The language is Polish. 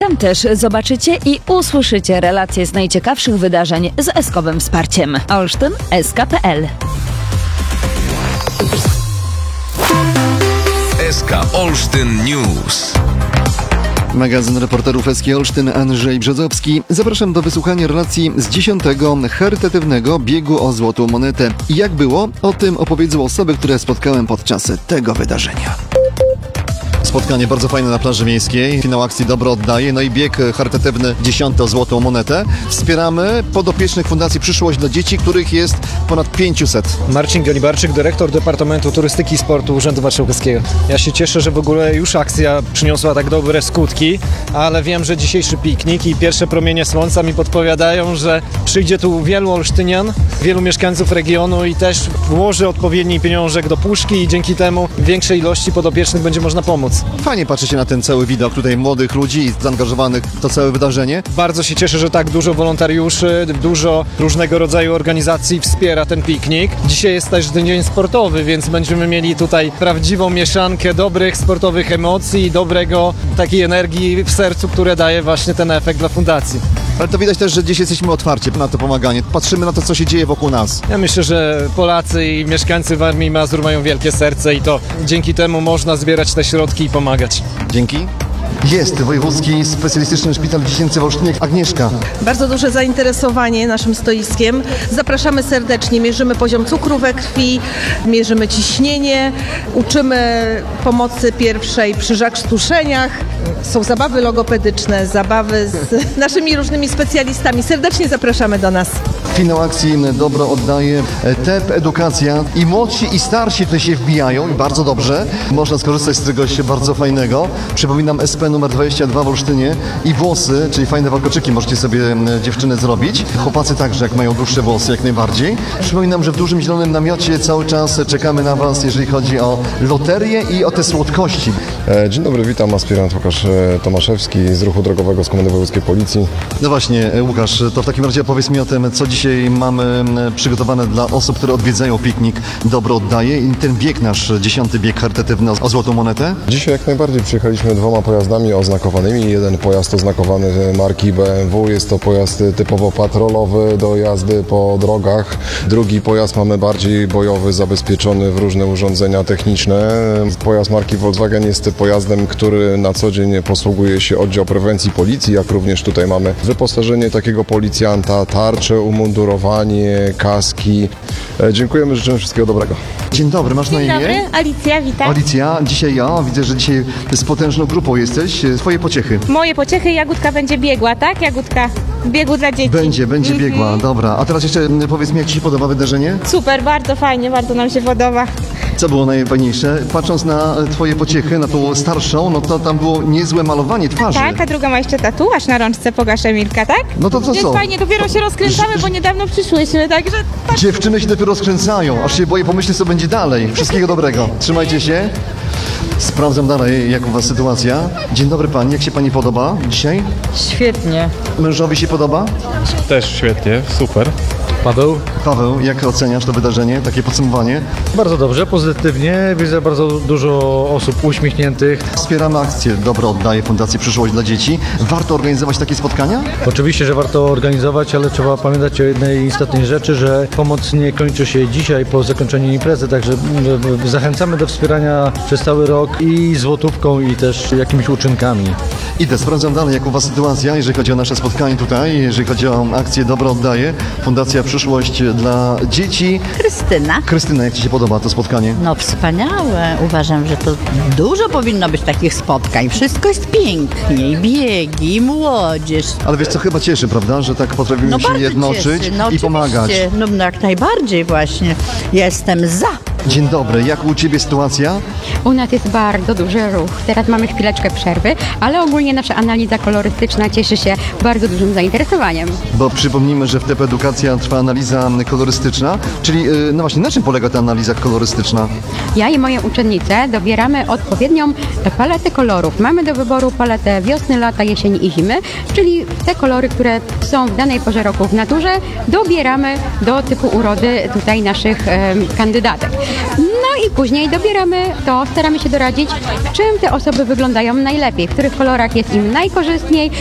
Tam też zobaczycie i usłyszycie relacje z najciekawszych wydarzeń z Eskowym wsparciem. Olsztyn, SK.pl. SK Olsztyn News. Magazyn reporterów SK Olsztyn, Andrzej Brzozowski. Zapraszam do wysłuchania relacji z 10. charytatywnego biegu o złotą monetę. Jak było? O tym opowiedzą osoby, które spotkałem podczas tego wydarzenia. Spotkanie bardzo fajne na plaży miejskiej. Finał akcji Dobro oddaje. No i bieg charytatywny 10. o złotą monetę. Wspieramy podopiecznych Fundacji Przyszłość dla Dzieci, których jest ponad 500. Marcin Gonibarczyk, dyrektor Departamentu Turystyki i Sportu Urzędu Marszałkowskiego. Ja się cieszę, że w ogóle już akcja przyniosła tak dobre skutki, ale wiem, że dzisiejszy piknik i pierwsze promienie słońca mi podpowiadają, że przyjdzie tu wielu olsztynian, wielu mieszkańców regionu i też włoży odpowiedni pieniążek do puszki i dzięki temu większej ilości podopiecznych będzie można pomóc. Fajnie patrzycie na ten cały widok tutaj młodych ludzi zaangażowanych w to całe wydarzenie. Bardzo się cieszę, że tak dużo wolontariuszy, dużo różnego rodzaju organizacji wspiera ten piknik. Dzisiaj jest też dzień sportowy, więc będziemy mieli tutaj prawdziwą mieszankę dobrych sportowych emocji i dobrego takiej energii w sercu, które daje właśnie ten efekt dla fundacji. Ale to widać też, że dziś jesteśmy otwarci na to pomaganie. Patrzymy na to, co się dzieje wokół nas. Ja myślę, że Polacy i mieszkańcy Warmii i Mazur mają wielkie serce i to dzięki temu można zbierać te środki i pomagać. Dzięki. Jest Wojewódzki Specjalistyczny Szpital Dziecięcy w Olsztynie. Agnieszka. Bardzo duże zainteresowanie naszym stoiskiem. Zapraszamy serdecznie, mierzymy poziom cukru we krwi, mierzymy ciśnienie, uczymy pomocy pierwszej przy zakrztuszeniach. Są zabawy logopedyczne, zabawy z naszymi różnymi specjalistami. Serdecznie zapraszamy do nas. Finał akcji Dobro oddaje. TEP Edukacja. I młodsi i starsi tutaj się wbijają i bardzo dobrze. Można skorzystać z czegoś bardzo fajnego. Przypominam SP numer 22 w Olsztynie i włosy, czyli fajne warkoczyki możecie sobie dziewczyny zrobić. Chłopacy także, jak mają dłuższe włosy, jak najbardziej. Przypominam, że w dużym zielonym namiocie cały czas czekamy na Was, jeżeli chodzi o loterię i o te słodkości. Dzień dobry, witam, aspirant Łukasz Tomaszewski z ruchu drogowego z Komendy Wojewódzkiej Policji. No właśnie, Łukasz, to w takim razie opowiedz mi o tym, co dzisiaj mamy przygotowane dla osób, które odwiedzają piknik Dobro oddaje i ten bieg, nasz 10. bieg charytatywny o złotą monetę. Dzisiaj jak najbardziej przyjechaliśmy dwoma pojazdami oznakowanymi. Jeden pojazd oznakowany marki BMW, jest to pojazd typowo patrolowy do jazdy po drogach. Drugi pojazd mamy bardziej bojowy, zabezpieczony w różne urządzenia techniczne. Pojazd marki Volkswagen jest pojazdem, który na co dzień posługuje się oddział prewencji policji, jak również tutaj mamy wyposażenie takiego policjanta, tarcze, umundurowanie, kaski. Dziękujemy, życzymy wszystkiego dobrego. Dzień dobry, masz na imię? Dzień dobry, Alicja, witam. Alicja, dzisiaj widzę, że dzisiaj z potężną grupą jesteś. Twoje pociechy. Moje pociechy, Jagódka będzie biegła, tak? Jagódka w biegu dla dzieci. Będzie biegła, dobra. A teraz jeszcze powiedz mi, jak Ci się podoba wydarzenie? Super, bardzo fajnie, bardzo nam się podoba. Co było najfajniejsze? Patrząc na Twoje pociechy, na tą starszą, no to tam było niezłe malowanie twarzy. Tak, a druga ma jeszcze tatuaż na rączce Pogasz Emilka, tak? No to co? Jest fajnie, dopiero się rozkręcamy, bo niedawno przyszłyśmy, także... Tak. Dziewczyny się dopiero rozkręcają, aż się boję pomyśleć, co będzie dalej. Wszystkiego dobrego. Trzymajcie się. Sprawdzam dalej, jak u Was sytuacja. Dzień dobry Pani, jak się Pani podoba dzisiaj? Świetnie. Mężowi się podoba? Też świetnie, super. Paweł, jak oceniasz to wydarzenie, takie podsumowanie? Bardzo dobrze, pozytywnie. Widzę bardzo dużo osób uśmiechniętych. Wspieramy akcję Dobro oddaje Fundacji Przyszłość dla Dzieci. Warto organizować takie spotkania? Oczywiście, że warto organizować, ale trzeba pamiętać o jednej istotnej rzeczy, że pomoc nie kończy się dzisiaj po zakończeniu imprezy, także zachęcamy do wspierania przez cały rok i złotówką, i też jakimiś uczynkami. Idę, sprawdzam dalej, jak u Was sytuacja, jeżeli chodzi o nasze spotkanie tutaj, jeżeli chodzi o akcję Dobro oddaje Fundacja Przyszłość dla Dzieci. Krystyna, jak Ci się podoba to spotkanie? No wspaniałe. Uważam, że to dużo powinno być takich spotkań. Wszystko jest pięknie. I biegi, i młodzież. Ale wiesz co, chyba cieszy, prawda, że tak potrafimy się jednoczyć i pomagać. No jak najbardziej właśnie. Jestem za. Dzień dobry, jak u Ciebie sytuacja? U nas jest bardzo duży ruch. Teraz mamy chwileczkę przerwy, ale ogólnie nasza analiza kolorystyczna cieszy się bardzo dużym zainteresowaniem. Bo przypomnijmy, że w TEP Edukacja trwa analiza kolorystyczna, czyli no właśnie, na czym polega ta analiza kolorystyczna? Ja i moje uczennice dobieramy odpowiednią paletę kolorów. Mamy do wyboru paletę wiosny, lata, jesieni i zimy, czyli te kolory, które są w danej porze roku w naturze, dobieramy do typu urody tutaj naszych kandydatek. No i później dobieramy to, staramy się doradzić, w czym te osoby wyglądają najlepiej, w których kolorach jest im najkorzystniej,